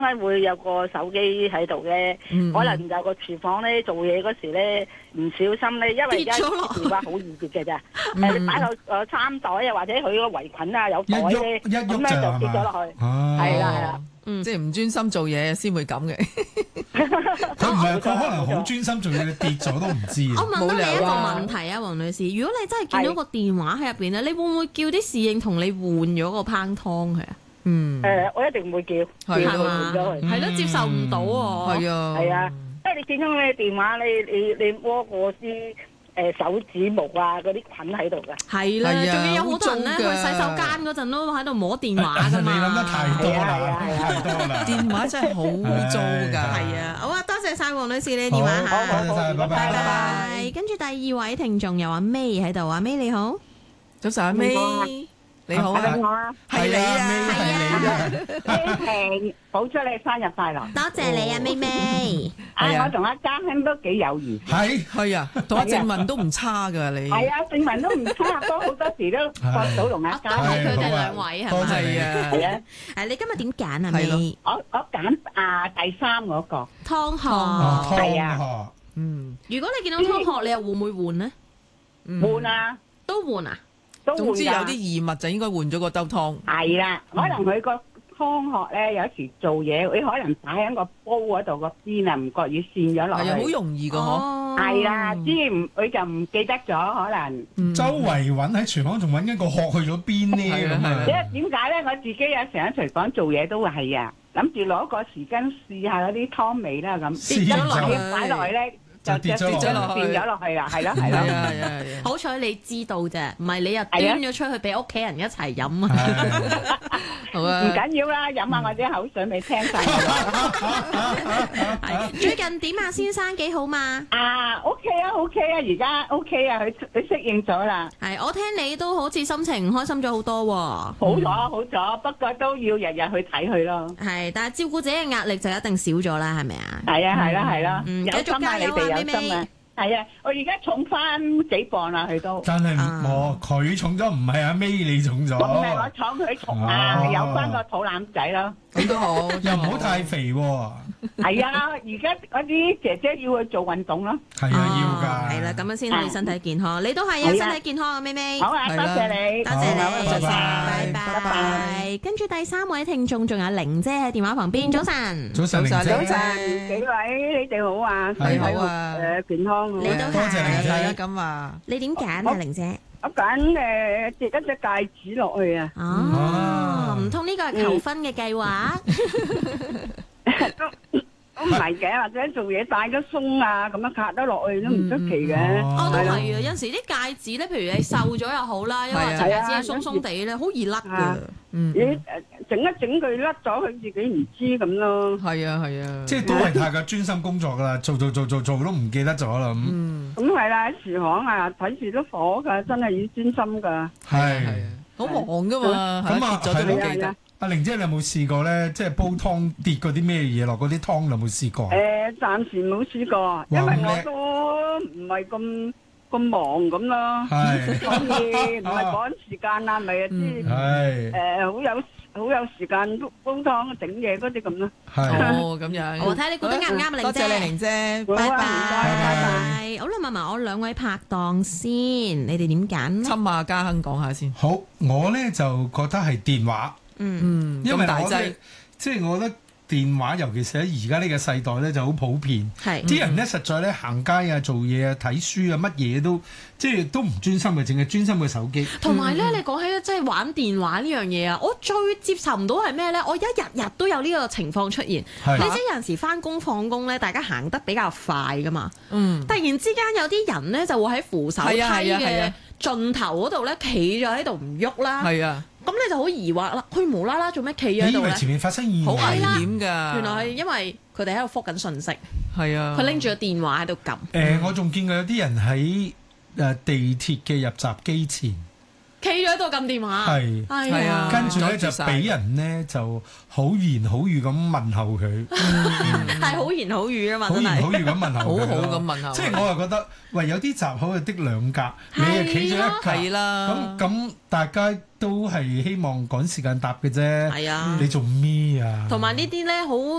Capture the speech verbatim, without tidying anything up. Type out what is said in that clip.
解會有個手機喺度嘅？ 嗯可能有個廚房咧做嘢嗰時咧唔小心咧，因為而家電話好易跌嘅咋，誒你擺落個衫袋啊，或者佢個圍裙啊有袋咧， 一喐咁咧就跌咗落去。係啦係啦， 嗯，即係唔專心做嘢先會咁嘅。 佢唔係，佢可能好專心做嘢，跌咗都唔知。 我問到你一個問題啊，黃女士，如果你真係見到個電話喺入邊咧，你會唔會叫啲侍應同你換咗個烹湯佢啊？ 嗯， 誒我一定會叫，叫佢換咗佢。 係咯，接受唔到喎。 係啊， 係啊，因為你見到你電話，你你你摸過啲誒手指毛啊嗰啲菌喺度㗎。 係啦，仲要有好多人咧去洗手間嗰陣都喺度摸電話㗎嘛。 你諗得太多啦，太多啦。 電話真係好污糟㗎。 係啊，好啊，多謝晒黃女士你電話嚇。 好，多謝晒，拜拜， 拜拜。跟住第二位聽眾又話 May 喺度啊，May 你好， 早晨阿 May，你好啊， 我啊， 係你啊， 係你啊。 誒補祝你生日快樂。 多謝你啊，May May。 啊，我同阿嘉欣都幾有緣。 係係啊，同阿靜文都唔差㗎你。 係啊，正文都唔差，不過好多時都覺到同阿嘉係欣。 佢哋兩位係多謝咪？ 你啊， 係啊， 誒，你今日點揀啊係咯 ，May？ 我我揀啊第三嗰個。 湯湯哦殼。 係啊湯嗯如果你見到湯殼，你又會唔會換呢？ 嗯換啊， 都換啊？ 都換總之有啲㗎。 異物就應該換咗個兜湯。 係啦，可能佢個湯殼咧，有時做嘢，佢可能擺喺個煲嗰度個邊啊，唔覺意跣咗落係啊，好去。 容易㗎嗬。 哦， 係啦，之唔佢就唔記得咗，可能。 嗯周圍揾喺廚房，仲揾緊個殼去咗邊呢？ 係啊係啊咁啊因為點解咧？我自己有時喺廚房做嘢都會係啊，諗住攞個匙羹試下嗰啲湯味啦，咁試一咗擺擺落去咧，就就跌咗落去就變咗落去啦，係咯係係啊咯。 係啊係啊。 好彩你知道啫，唔係你又端咗出去俾屋企人一齊飲啊！ 好啊， 唔緊要啦，飲下我啲口水未聽晒。 係最近點啊，先生幾好嘛？ 啊，OK 啊，OK 啊，而家 OK 啊，佢佢適應咗啦， 係，我聽你都好似心情開心咗好多喎。 好咗好咗，不過都要日日去睇佢咯。 係，但係照顧者嘅壓力就一定少咗啦，係咪啊？ 係啊，係啦，係啦， 嗯有心啊， 繼續加油啊你哋有妹妹心啊。係啊，我而家重翻幾磅啦，佢都。 但係啊我佢重咗，唔係阿 May 你重咗。 唔係我闖佢重啊， 哦有翻個肚腩仔咯。 咁都好， 又唔好太肥喎。 係啊，而家嗰啲姐姐要去做運動咯。 係啊，要㗎。 係啦，咁樣先可以身體健康。你都係啊， 係啊身體健康啊，妹妹。 好啊，多係啦謝你， 多謝你， 好拜拜拜拜拜。跟住第三位聽眾仲有玲姐喺電話旁邊，早晨。 早晨，玲早晨姐。 早晨，幾位你哋好啊？ 係好啊誒健康你都多謝係玲姐大家咁話。 你點揀啊，玲姐？ 我揀誒跌一隻戒指落去啊！ 哦，唔通呢個係求婚嘅計劃？ 都都唔係嘅，或者做嘢戴得鬆啊，咁樣卡得落去都唔出奇嘅。 哦，都係咯係啊！有陣時啲戒指咧，譬如你瘦咗又好啦，因為係啊隻戒指係鬆鬆地咧，好易甩㗎啊。 嗯， 你誒整一整佢甩咗，佢自己唔知咁咯。 係啊係啊， 即係都係太過專心工作㗎啦，做做做做做都唔記得咗啦咁。 嗯咁係啦，喺廚房啊，睇住都火㗎，真係要專心㗎。 係。 係啊，好忙㗎嘛， 咁啊跌咗都係咯唔記得。 阿玲姐，你有冇試過咧？即係煲湯跌嗰啲咩嘢落嗰啲湯，有冇試過？ 誒，暫時冇試過，因為我都唔係咁咁忙咁咯， 係所以唔係趕時間啊，咪即係係誒好有好有時間煲煲湯整嘢嗰啲咁咯。 係。 哦，咁樣。 我睇下你估得啱唔啱啊，玲姐？ 多謝你，玲姐。 拜好啊唔該拜拜拜。好啦，問埋我兩位拍檔先，你哋點揀呢？ 侵下嘉亨講下先。 好，我咧就覺得係電話， 嗯， 嗯， 因為咁大劑我咧。即係我覺得電話，尤其是喺而家呢個世代咧就好普遍。 係。 啲人咧實在咧行街啊、做嘢啊、睇書啊，乜嘢都即係都唔專心嘅，淨係專心個手機。 同埋咧，你講起即係玩電話呢樣嘢啊，我最接受唔到係咩咧？我一日日都有呢個情況出現。 係你知有陣時翻工放工咧，大家行得比較快噶嘛。 嗯， 突然之間有啲人咧就會喺扶手梯係啊係啊係嘅啊盡頭嗰度咧企咗喺度唔喐啦。 係啊， 咁你就好疑惑啦，佢無啦啦做咩企咗喺度咧？ 你以為前面發生意好危外？ 險㗎。 原來係因為佢哋喺度覆緊信息， 係啊， 佢拎住個電話喺度撳。 誒，我仲見過有啲人喺誒地鐵嘅入閘機前企咗喺度撳電話， 係係啊， 跟住咧就阻住晒俾人咧就好言好語咁問候佢， 係好言好語啊嘛， 好真係。 言好語咁問候佢好好咯咁問候佢即係我又覺得，喂，有啲閘口係的兩格，你係企咗一格， 係啦， 咁咁大家都係希望趕時間搭嘅啫。 係啊你做咩啊？ 同埋呢啲咧好